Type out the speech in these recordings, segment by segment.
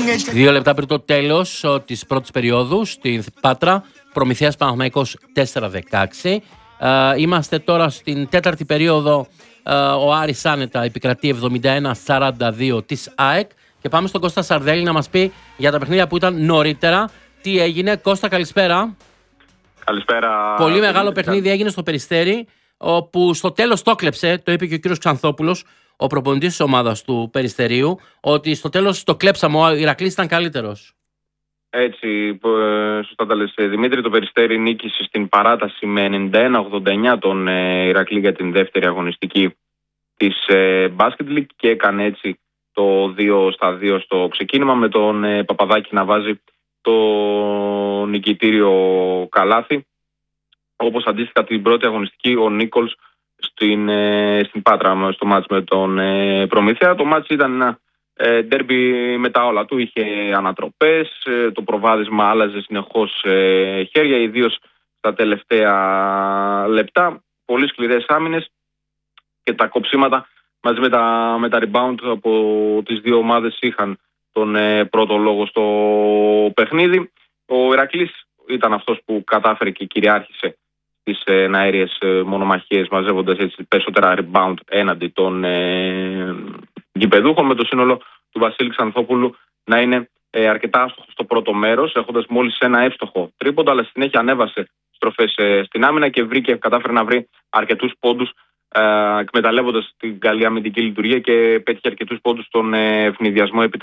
2 λεπτά πριν το τέλος της πρώτης περίοδου στην Πάτρα, Προμηθέας Παναθηναϊκός 4-16. Είμαστε τώρα στην τέταρτη περίοδο. Ο Άρης άνετα επικρατεί 71-42 της ΑΕΚ. Και πάμε στον Κώστα Σαρδέλη να μας πει για τα παιχνίδια που ήταν νωρίτερα. Τι έγινε? Κώστα, καλησπέρα. Καλησπέρα. Πολύ μεγάλο παιχνίδι έγινε στο Περιστέρι, όπου στο τέλος το κλέψε, το είπε και ο κύριος Ξανθόπουλος, ο προπονητής της ομάδας του Περιστερίου, ότι στο τέλος το κλέψαμε, ο Ηρακλής ήταν καλύτερος. Έτσι, σωστά τα λες, Δημήτρη. Το Περιστέρι νίκησε στην παράταση με 91-89 τον Ηρακλή για την δεύτερη αγωνιστική της Basket League και έκανε έτσι το 2-2 στο ξεκίνημα, με τον Παπαδάκη να βάζει το νικητήριο καλάθι. Όπως αντίστοιχα την πρώτη αγωνιστική ο Νίκολς στην Πάτρα στο μάτς με τον Προμηθέα. Το μάτς ήταν ένα ντέρμπι με τα όλα του, είχε ανατροπές, το προβάδισμα άλλαζε συνεχώς χέρια, ιδίως στα τελευταία λεπτά. Πολύ σκληρές άμυνες και τα κοψίματα μαζί με τα rebound από τις δύο ομάδες είχαν τον πρώτο λόγο στο παιχνίδι. Ο Ηρακλής ήταν αυτός που κατάφερε και κυριάρχησε στις αέριες μονομαχίες, μαζεύοντας έτσι περισσότερα rebound έναντι των γηπεδούχων, με το σύνολο του Βασίλη Ξανθόπουλου να είναι αρκετά άστοχο στο πρώτο μέρος, έχοντας μόλις ένα εύστοχο τρίποντο, αλλά στη συνέχεια ανέβασε στροφές στην άμυνα και κατάφερε να βρει αρκετούς πόντους, εκμεταλλεύοντας την καλή αμυντική λειτουργία, και πέτυχε αρκετούς πόντους στον ευνηδιασμό έπειτα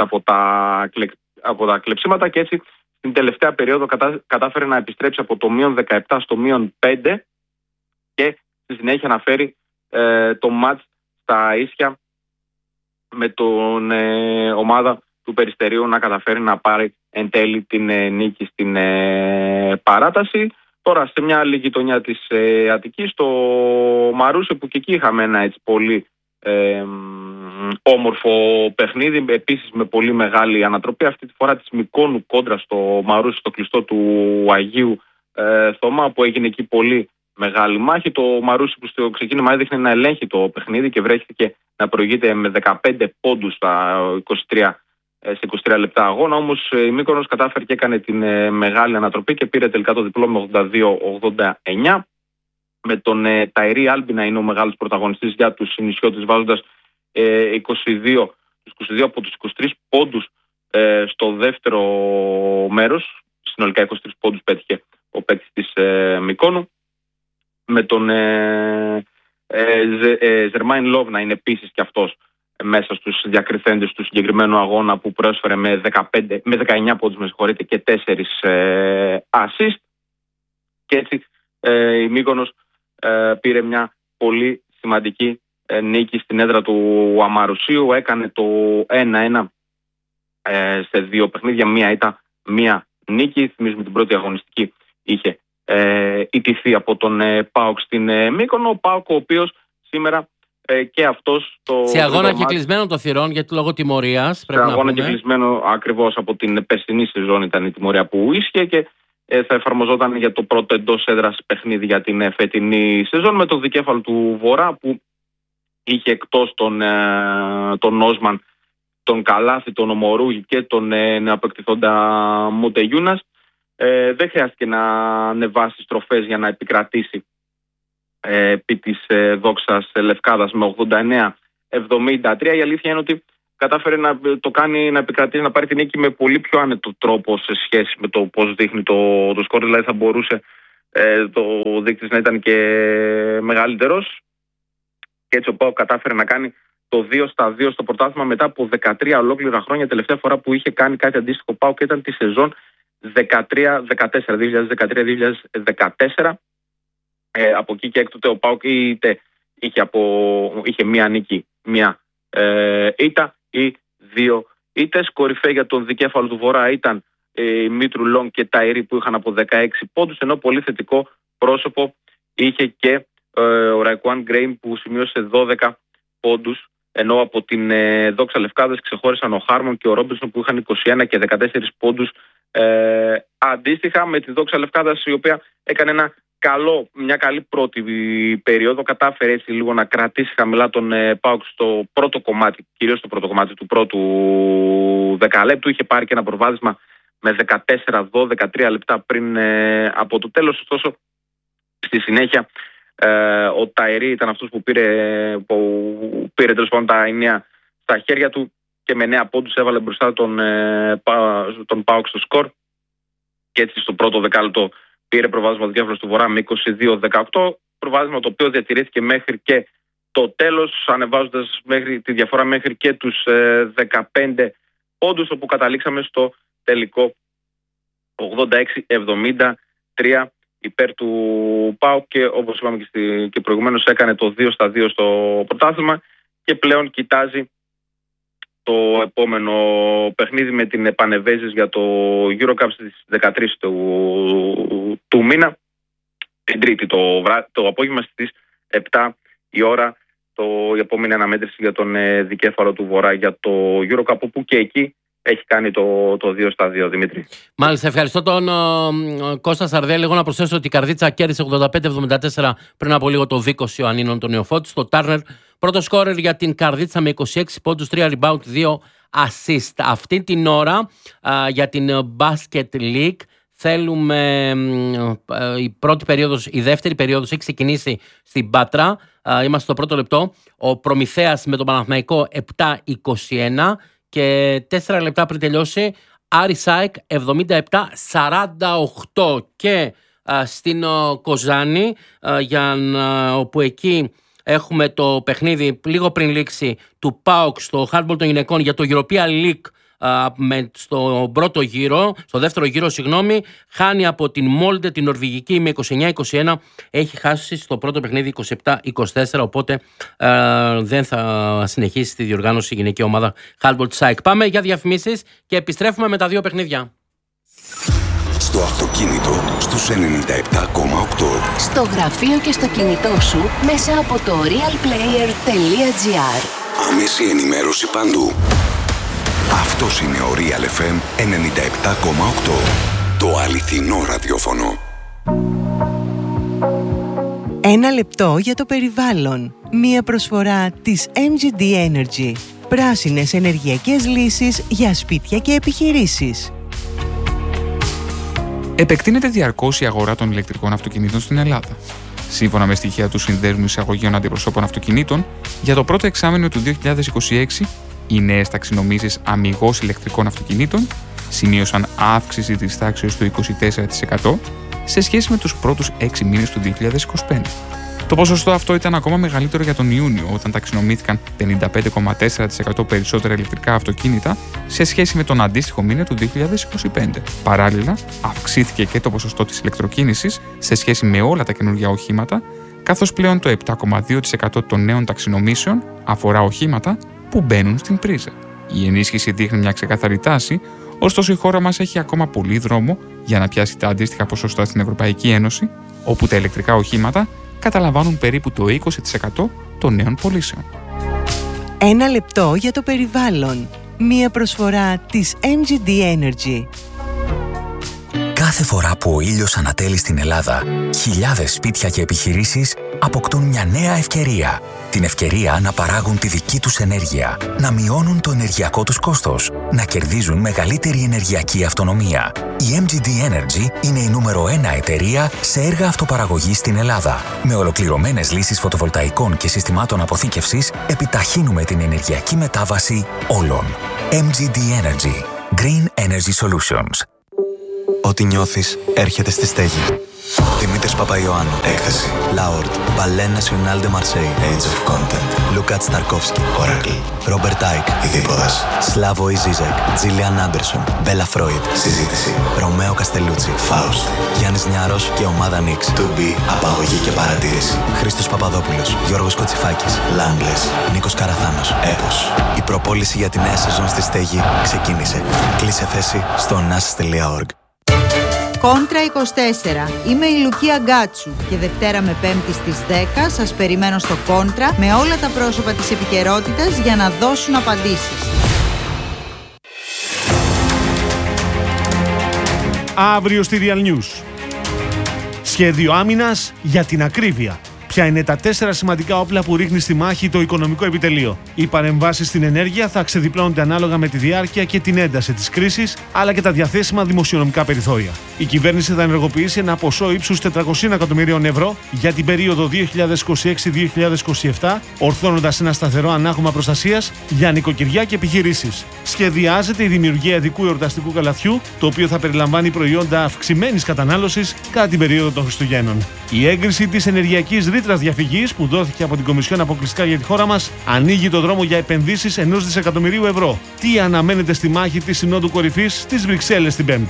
από τα κλεψίματα, και έτσι στην τελευταία περίοδο κατάφερε να επιστρέψει από το μείον 17 στο μείον 5 και στη συνέχεια να φέρει το μάτς στα ίσια, με τον ομάδα του Περιστερίου να καταφέρει να πάρει εν τέλει την νίκη στην παράταση. Τώρα σε μια άλλη γειτονιά της Αττικής, το Μαρούσι, που και εκεί είχαμε ένα έτσι πολύ όμορφο παιχνίδι, επίσης με πολύ μεγάλη ανατροπή, αυτή τη φορά της Μικόνου κόντρα στο Μαρούσι, στο κλειστό του Αγίου Θωμά, που έγινε εκεί πολύ μεγάλη μάχη. Το Μαρούσι που στο ξεκίνημα έδειχνε να ελέγχει το παιχνίδι και βρέθηκε να προηγείται με 15 πόντους σε 23 λεπτά αγώνα, όμως η Μύκονος κατάφερε και έκανε την μεγάλη ανατροπή και πήρε τελικά το διπλό με 82-89, με τον Ταϊρή Άλμπι να είναι ο μεγάλος πρωταγωνιστής για τους συνισιώτες, βάζοντας 22 από τους 23 πόντους στο δεύτερο μέρος. Συνολικά 23 πόντους πέτυχε ο παίκτης της Μικόνου, με τον Ζερμάιν Λόβ να είναι επίσης και αυτός μέσα στους διακριθέντες του συγκεκριμένου αγώνα, που πρόσφερε με 19 πόντους και 4 assist, και έτσι η Μύκονος πήρε μια πολύ σημαντική νίκη στην έδρα του Αμαρουσίου. Έκανε το 1-1 σε δύο παιχνίδια, μία ήττα, μία νίκη. Θυμίζουμε την πρώτη αγωνιστική είχε ιτηθεί από τον ΠΑΟΚ στην Μύκονο. Ο ΠΑΟΚ, ο οποίος σήμερα και αυτός σε αγώνα και κλεισμένο το θυρών, γιατί λόγω τιμωρίας. Σε αγώνα και κλεισμένο ακριβώς από την περσινή σεζόν ήταν η τιμωρία που ίσχυε, και θα εφαρμοζόταν για το πρώτο εντός έδρας παιχνίδι για την φετινή σεζόν, με το δικέφαλο του Βορρά που είχε εκτός τον Όσμαν, τον Καλάθι, τον Ομορούγη και τον νεοαπεκτηθόντα Μοντεγιούνας. Δεν χρειάστηκε να ανεβάσει στροφές για να επικρατήσει επί της δόξας Λευκάδας με 89-73. Η αλήθεια είναι ότι κατάφερε να το κάνει να επικρατήσει, να πάρει την νίκη με πολύ πιο άνετο τρόπο σε σχέση με το πώς δείχνει το σκορ. Δηλαδή θα μπορούσε το δείκτης να ήταν και μεγαλύτερος, και έτσι ο ΠΑΟΚ κατάφερε να κάνει το 2-2 στο πρωτάθλημα μετά από 13 ολόκληρα χρόνια. Τελευταία φορά που είχε κάνει κάτι αντίστοιχο ο ΠΑΟΚ ήταν τη σεζόν 2013-2014. Από εκεί και έκτοτε ο ΠΑΟΚ είτε είχε μία νίκη, μία ήττα ή δύο ήττες. Κορυφαίοι για τον δικέφαλο του Βορρά ήταν η Μήτρου Λόγκ και Ταϊρή, που είχαν από 16 πόντους, ενώ πολύ θετικό πρόσωπο είχε και ο Ραϊκουάν Γκρέιμ, που σημείωσε 12 πόντους, ενώ από την Δόξα Λευκάδας ξεχώρισαν ο Χάρμον και ο Ρόμπινσον, που είχαν 21 και 14 πόντους αντίστοιχα, με τη Δόξα Λευκάδας, η οποία έκανε ένα μια καλή πρώτη περίοδο. Κατάφερε έτσι λίγο να κρατήσει χαμηλά τον ΠΑΟΚ στο πρώτο κομμάτι, κυρίως στο πρώτο κομμάτι του πρώτου δεκαλέπτου. Είχε πάρει και ένα προβάδισμα με 14-13 λεπτά πριν από το τέλος. Ωστόσο, στη συνέχεια ο Ταερή ήταν αυτός που πήρε τέλος πάντων τα ενία στα χέρια του και με 9 πόντους έβαλε μπροστά τον ΠΑΟΚ στο σκορ. Και έτσι στο πρώτο δεκάλεπτο πήρε προβάδισμα του Διάβλος του Βορρά με 22-18. Προβάδισμα το οποίο διατηρήθηκε μέχρι και το τέλος, ανεβάζοντας τη διαφορά μέχρι και τους 15 πόντους, όπου καταλήξαμε στο τελικό 86-73 υπέρ του ΠΑΟΚ, και όπως είπαμε και προηγουμένως έκανε το 2-2 στο πρωτάθλημα και πλέον κοιτάζει το επόμενο παιχνίδι με την Επανεβέζης για το EuroCup στις 13 του μήνα, την Τρίτη το απόγευμα στις 7 η ώρα, η επόμενη αναμέτρηση για τον δικέφαλο του Βορρά για το EuroCup, που και εκεί έχει κάνει το 2-2, Δημήτρη. Μάλιστα, ευχαριστώ τον Κώστα Σαρδέλη. Εγώ να προσθέσω ότι η Καρδίτσα κέρδισε 85-74 πριν από λίγο το Βίκος Ιωαννίνων τον Νεοφώτη. Το Τάρνερ πρώτο σκόρερ για την Καρδίτσα με 26 πόντους, 3 rebound, 2 assist. Αυτή την ώρα για την Basket League θέλουμε η δεύτερη περίοδος έχει ξεκινήσει στην Πάτρα. Είμαστε στο πρώτο λεπτό. Ο Προμηθέας με τον Παναθηναϊκό 7-21 και 4 λεπτά πριν τελειώσει Άρης ΑΕΚ 77-48. Και στην Κοζάνη, όπου εκεί έχουμε το παιχνίδι λίγο πριν λήξει του ΠΑΟΚ στο handball των γυναικών για το European League, στο δεύτερο γύρο, χάνει από την Μόλντε την Νορβηγική με 29-21. Έχει χάσει στο πρώτο παιχνίδι 27-24, οπότε δεν θα συνεχίσει τη διοργάνωση η γυναική ομάδα handball της ΑΕΚ. Πάμε για διαφημίσεις και επιστρέφουμε με τα δύο παιχνίδια. Στο αυτοκίνητο στους 97,8. Στο γραφείο και στο κινητό σου μέσα από το realplayer.gr. Άμεση ενημέρωση παντού. Αυτός είναι ο Real FM 97,8. Το αληθινό ραδιόφωνο. Ένα λεπτό για το περιβάλλον. Μία προσφορά της MGD Energy. Πράσινες ενεργειακές λύσεις για σπίτια και επιχειρήσεις. Επεκτείνεται διαρκώς η αγορά των ηλεκτρικών αυτοκινήτων στην Ελλάδα. Σύμφωνα με στοιχεία του Συνδέσμου Εισαγωγείων Αντιπροσώπων Αυτοκινήτων, για το πρώτο εξάμηνο του 2026, οι νέες ταξινομήσεις αμιγώς ηλεκτρικών αυτοκινήτων σημείωσαν αύξηση της τάξης του 24% σε σχέση με τους πρώτους 6 μήνες του 2025. Το ποσοστό αυτό ήταν ακόμα μεγαλύτερο για τον Ιούνιο, όταν ταξινομήθηκαν 55,4% περισσότερα ηλεκτρικά αυτοκίνητα σε σχέση με τον αντίστοιχο μήνα του 2025. Παράλληλα, αυξήθηκε και το ποσοστό της ηλεκτροκίνησης σε σχέση με όλα τα καινούργια οχήματα, καθώς πλέον το 7,2% των νέων ταξινομήσεων αφορά οχήματα που μπαίνουν στην πρίζα. Η ενίσχυση δείχνει μια ξεκάθαρη τάση, ωστόσο η χώρα μας έχει ακόμα πολύ δρόμο για να πιάσει τα αντίστοιχα ποσοστά στην Ευρωπαϊκή Ένωση, όπου τα ηλεκτρικά οχήματα καταλαμβάνουν περίπου το 20% των νέων πωλήσεων. Ένα λεπτό για το περιβάλλον. Μία προσφορά της MGD Energy. Κάθε φορά που ο ήλιος ανατέλει στην Ελλάδα, χιλιάδες σπίτια και επιχειρήσεις αποκτούν μια νέα ευκαιρία. Την ευκαιρία να παράγουν τη δική τους ενέργεια, να μειώνουν το ενεργειακό τους κόστος, να κερδίζουν μεγαλύτερη ενεργειακή αυτονομία. Η MGD Energy είναι η νούμερο 1 εταιρεία σε έργα αυτοπαραγωγής στην Ελλάδα. Με ολοκληρωμένες λύσεις φωτοβολταϊκών και συστημάτων αποθήκευσης, επιταχύνουμε την ενεργειακή μετάβαση όλων. MGD Energy. Green Energy Solutions. Ό,τι νιώθεις έρχεται στη στέγη. Δημήτρης Παπαϊωάννου. Έκθεση. Λάουρντ. Ballet National de Marseille. Age of Content. Λούκα Σταρκόφσκι. Oracle. Ρόμπερτ Άικ. Ειδίποδας. Σλάβο Ιζίζεκ. Τζίλιαν Άντερσον. Μπέλα Φρόιντ. Συζήτηση. Ρωμαίο Καστελούτσι. Φάουστ. Γιάννης Νιάρος και ομάδα Νίξ. To be. Απαγωγή και παρατήρηση. Χρήστος Παπαδόπουλος. Γιώργος Κοτσιφάκης. Λάγκλες. Νίκος Καραθάνος. Έπος. Η προπόληση για τη νέα σεζόν στη στέγη ξεκίνησε. Κλείσε θέση στο nas.org. Κόντρα 24. Είμαι η Λουκία Γκάτσου και Δευτέρα με Πέμπτη στις 10 σας περιμένω στο Κόντρα με όλα τα πρόσωπα της επικαιρότητας για να δώσουν απαντήσεις. Αύριο στη Real News. Σχέδιο άμυνας για την ακρίβεια. Ποια είναι τα 4 σημαντικά όπλα που ρίχνει στη μάχη το οικονομικό επιτελείο. Οι παρεμβάσεις στην ενέργεια θα ξεδιπλώνονται ανάλογα με τη διάρκεια και την ένταση της κρίσης, αλλά και τα διαθέσιμα δημοσιονομικά περιθώρια. Η κυβέρνηση θα ενεργοποιήσει ένα ποσό ύψους 400 εκατομμυρίων ευρώ για την περίοδο 2026-2027, ορθώνοντας ένα σταθερό ανάγχωμα προστασίας για νοικοκυριά και επιχειρήσεις. Σχεδιάζεται η δημιουργία ειδικού εορταστικού καλαθιού, το οποίο θα περιλαμβάνει προϊόντα αυξημένης κατανάλωσης κατά την περίοδο των Χριστουγέννων. Η έγκριση της ενεργειακής ρήτρας διαφυγής που δόθηκε από την Κομισιόν αποκλειστικά για τη χώρα μας ανοίγει το δρόμο για επενδύσεις 1 δισεκατομμυρίου ευρώ. Τι αναμένεται στη μάχη της Συνόδου Κορυφής στις Βρυξέλλες την Πέμπτη.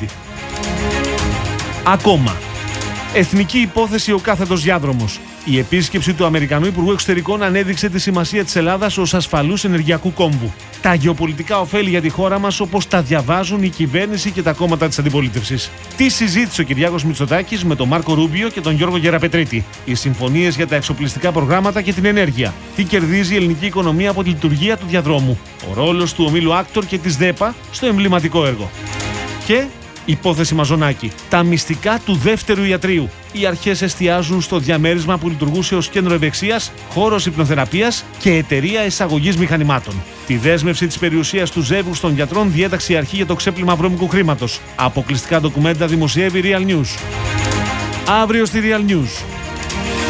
Ακόμα. Εθνική υπόθεση ο κάθετος διάδρομος. Η επίσκεψη του Αμερικανού Υπουργού Εξωτερικών ανέδειξε τη σημασία της Ελλάδας ως ασφαλούς ενεργειακού κόμβου. Τα γεωπολιτικά ωφέλη για τη χώρα μας, όπως τα διαβάζουν η κυβέρνηση και τα κόμματα της αντιπολίτευσης. Τι συζήτησε ο Κυριάκος Μητσοτάκης με τον Μάρκο Ρούμπιο και τον Γιώργο Γεραπετρίτη. Οι συμφωνίες για τα εξοπλιστικά προγράμματα και την ενέργεια. Τι κερδίζει η ελληνική οικονομία από τη λειτουργία του διαδρόμου. Ο ρόλος του ομίλου Άκτορ και της ΔΕΠΑ στο εμβληματικό έργο. Και υπόθεση Μαζονάκη. Τα μυστικά του δεύτερου ιατρείου. Οι αρχές εστιάζουν στο διαμέρισμα που λειτουργούσε ως κέντρο ευεξίας, χώρος υπνοθεραπείας και εταιρεία εισαγωγής μηχανημάτων. Τη δέσμευση της περιουσίας του ζεύγους των γιατρών διέταξε η αρχή για το ξέπλυμα βρώμικου χρήματος. Αποκλειστικά ντοκουμέντα δημοσιεύει Real News. Αύριο στη Real News.